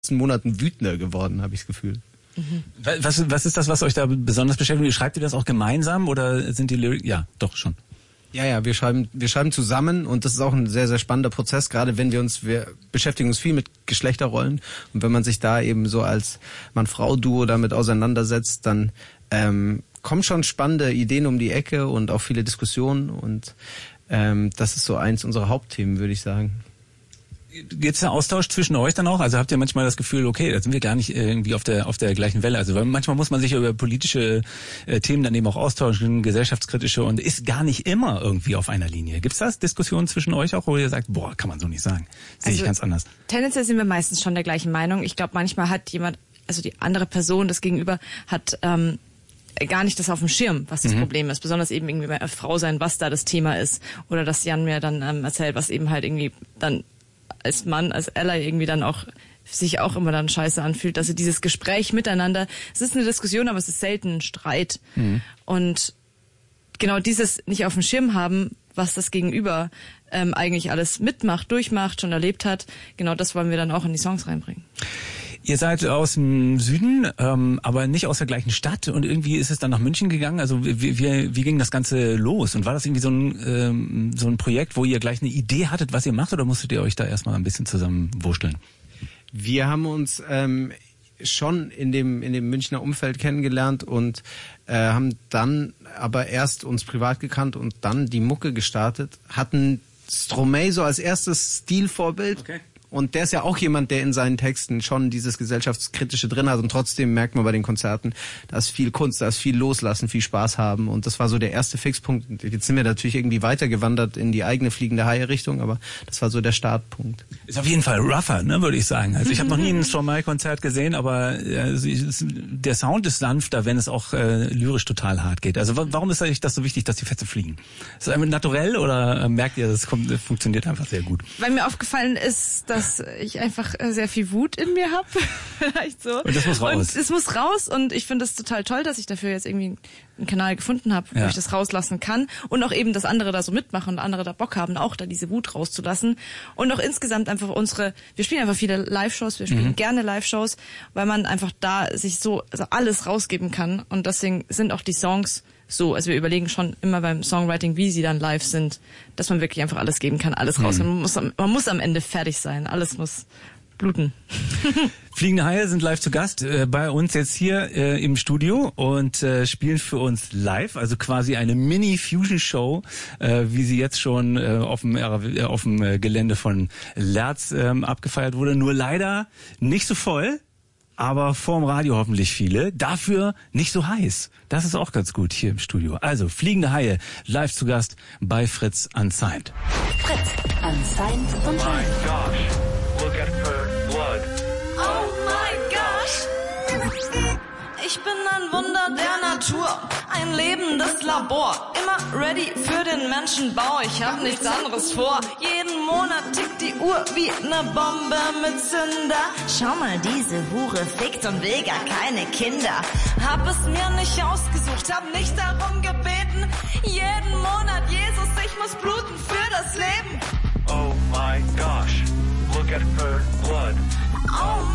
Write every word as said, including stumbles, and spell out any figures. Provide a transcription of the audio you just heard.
Monaten wütender geworden, habe ich das Gefühl. Mhm. Was, was ist das, was euch da besonders beschäftigt? Schreibt ihr das auch gemeinsam oder sind die Lyrics? Ja, doch schon. Ja, ja, wir schreiben, wir schreiben zusammen und das ist auch ein sehr, sehr spannender Prozess, gerade wenn wir uns, wir beschäftigen uns viel mit Geschlechterrollen und wenn man sich da eben so als Mann-Frau-Duo damit auseinandersetzt, dann ähm, kommen schon spannende Ideen um die Ecke und auch viele Diskussionen und ähm, das ist so eins unserer Hauptthemen, würde ich sagen. Gibt es da Austausch zwischen euch dann auch? Also habt ihr manchmal das Gefühl, okay, da sind wir gar nicht irgendwie auf der auf der gleichen Welle. Also weil manchmal muss man sich über politische äh, Themen dann eben auch austauschen, gesellschaftskritische und ist gar nicht immer irgendwie auf einer Linie. Gibt's das Diskussionen zwischen euch auch, wo ihr sagt, boah, kann man so nicht sagen? Sehe also, ich ganz anders. Tendenziell sind wir meistens schon der gleichen Meinung. Ich glaube, manchmal hat jemand, also die andere Person, das Gegenüber, hat ähm, gar nicht das auf dem Schirm, was das mhm. Problem ist. Besonders eben irgendwie bei einer Frau sein, was da das Thema ist. Oder dass Jan mir dann ähm, erzählt, was eben halt irgendwie dann als Mann, als Ally irgendwie dann auch sich auch immer dann scheiße anfühlt. Also dieses Gespräch miteinander, es ist eine Diskussion, aber es ist selten ein Streit. Mhm. Und genau dieses nicht auf dem Schirm haben, was das Gegenüber ähm, eigentlich alles mitmacht, durchmacht, schon erlebt hat, genau das wollen wir dann auch in die Songs reinbringen. Ihr seid aus dem Süden, ähm, aber nicht aus der gleichen Stadt und irgendwie ist es dann nach München gegangen. Also wie, wie, wie ging das Ganze los? Und war das irgendwie so ein, ähm, so ein Projekt, wo ihr gleich eine Idee hattet, was ihr macht oder musstet ihr euch da erstmal ein bisschen zusammenwurschteln? Wir haben uns ähm, schon in dem in dem Münchner Umfeld kennengelernt und äh, haben dann aber erst uns privat gekannt und dann die Mucke gestartet. Hatten Stromae so als erstes Stilvorbild. Okay. Und der ist ja auch jemand, der in seinen Texten schon dieses Gesellschaftskritische drin hat und trotzdem merkt man bei den Konzerten, da ist viel Kunst, da ist viel Loslassen, viel Spaß haben und das war so der erste Fixpunkt. Jetzt sind wir natürlich irgendwie weitergewandert in die eigene fliegende Haie-Richtung, aber das war so der Startpunkt. Ist auf jeden Fall rougher, ne, würde ich sagen. Also ich habe noch nie ein Stromae-Konzert gesehen, aber äh, der Sound ist sanfter, wenn es auch äh, lyrisch total hart geht. Also warum ist eigentlich das so wichtig, dass die Fette fliegen? Ist das einfach naturell oder äh, merkt ihr, das kommt, das funktioniert einfach sehr gut? Weil mir aufgefallen ist, dass dass ich einfach sehr viel Wut in mir habe, vielleicht so. Und das muss raus. Und es muss raus und ich finde es total toll, dass ich dafür jetzt irgendwie einen Kanal gefunden habe, ja. wo ich das rauslassen kann und auch eben, dass andere da so mitmachen und andere da Bock haben, auch da diese Wut rauszulassen und auch insgesamt einfach unsere, wir spielen einfach viele Live-Shows, wir spielen mhm. gerne Live-Shows, weil man einfach da sich so also alles rausgeben kann und deswegen sind auch die Songs so, also wir überlegen schon immer beim Songwriting, wie sie dann live sind, dass man wirklich einfach alles geben kann, alles raus. Mhm. Man muss, man muss am Ende fertig sein, alles muss bluten. Fliegende Haie sind live zu Gast äh, bei uns jetzt hier äh, im Studio und äh, spielen für uns live, also quasi eine Mini-Fusion-Show, äh, wie sie jetzt schon äh, auf dem, äh, auf dem äh, Gelände von Lerz äh, abgefeiert wurde. Nur leider nicht so voll. Aber vorm Radio hoffentlich viele. Dafür nicht so heiß. Das ist auch ganz gut hier im Studio. Also, Fliegende Haie, live zu Gast bei Fritz Unsigned. Fritz Unsigned und Oh my gosh, look at her blood. Oh my gosh. Ich bin ein Wunder der Natur, ein lebendes Labor. Immer ready für den Menschenbau, ich hab nichts anderes vor. Jeden Monat tickt die Uhr wie ne Bombe mit Zünder. Schau mal, diese Hure fickt und will gar keine Kinder. Hab es mir nicht ausgesucht, hab nicht darum gebeten. Jeden Monat, Jesus, ich muss bluten für das Leben. Oh my gosh, look at her blood. Oh